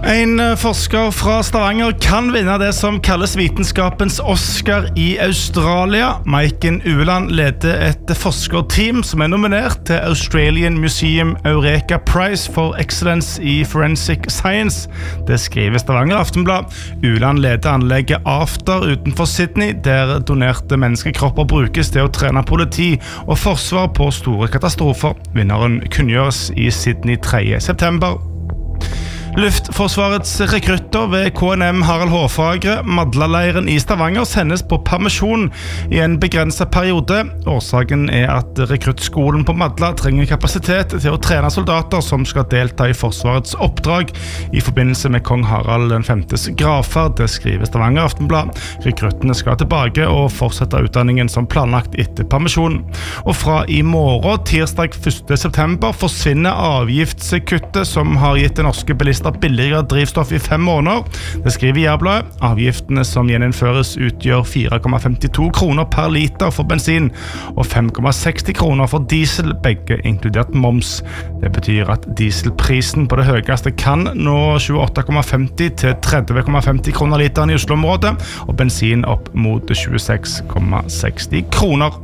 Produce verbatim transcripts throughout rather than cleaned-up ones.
En forsker fra Stavanger kan vinne det som kalles vitenskapens Oscar i Australia. Maiken Ueland leder et forskerteam som er nominert til Australian Museum Eureka Prize for Excellence i Forensic Science. Det skriver Stavanger Aftenblad. Ueland leder anlegget After utenfor Sydney, der donerte menneskekropper brukes til å trene politi og forsvar på store katastrofer. Vinneren kunngjøres i Sydney tredje september. Luftforsvarets rekrutter ved K N M Harald Hårfagre, Madla-leiren i Stavanger, sendes på permisjon i en begrenset periode. Årsaken er at rekruttskolen på Madla trenger kapasitet til å trene soldater som skal delta i Forsvarets oppdrag i forbindelse med kong Harald den femtes gravferd. Det skriver Stavanger Aftenblad. Rekruttene skal tilbake og fortsette utdanningen som planlagt etter permisjon. Og fra i morgen, tirsdag første september, forsvinner avgiftskuttet som har gitt den norske bilister billigere drivstoff i fem måneder. Det skriver Jærbladet. Avgiftene som gjeninnføres utgjør fire komma femtito kroner per liter for bensin og fem komma seksti kroner for diesel, begge inkludert moms. Det betyr at dieselprisen på det høyeste kan nå tjueåtte komma femti til tretti komma femti kroner literen i Oslo-området, og bensin opp mot tjueseks komma seksti kroner.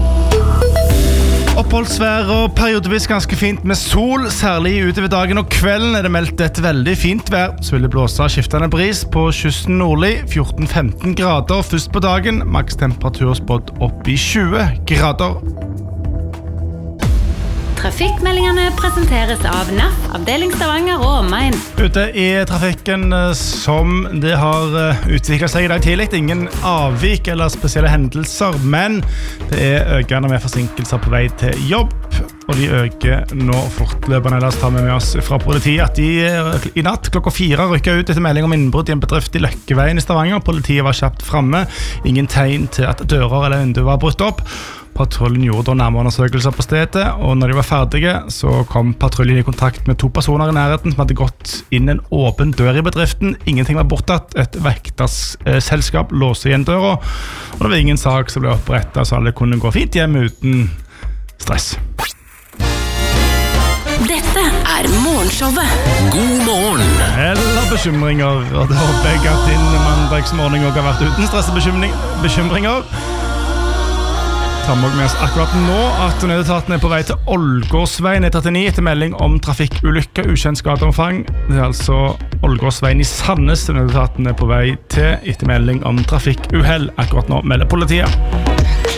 Oppholdsvær og periodevis ganske fint med sol, særlig utover dagen og kvelden er det meldt et veldig fint vær. Så vil det blåse skiftende bris på kysten nordlig, fjorten til femten grader først på dagen, maks temperatur spådd opp i tjue grader. Trafikkmeldingene presenteres av N A F, avdeling Stavanger og omegn. Ute i trafikken som det har utviklet seg i dag tidlig, ingen avvik eller spesielle hendelser, men det er økende med forsinkelser på vei til jobb, og de øker nå fortløpende. La oss ta med oss fra politiet at de i natt klokka fire rykket ut etter melding om innbrudd i en bedrift i Løkkeveien i Stavanger. Politiet var kjapt fremme, ingen tegn til at dører eller vinduer var brutt opp. Patruljen gjorde nærmere undersøkelser på stedet, og når de var ferdige, så kom patruljen i kontakt med to personer i nærheten som hadde gått inn en åpen dør i bedriften. Ingenting var bortatt. Et vekterselskap låste igjen døra, og det var ingen sak som ble opprettet, så alle kunne gå fint hjem uten stress. Dette er morgenshowet. God morgen. Eller bekymringer, og det håper jeg at din mandagsmorgen også har vært uten stress og bekymringer. Tar vi med oss akkurat nå at nødetaten er på vei til Ålgårdsveien i trettini etter melding om trafikkulykke, ukjent skadeomfang. Det er altså Ålgårdsveien i Sandnes nødetaten er på vei til etter melding om trafikkuhell. Akkurat nå melder politiet.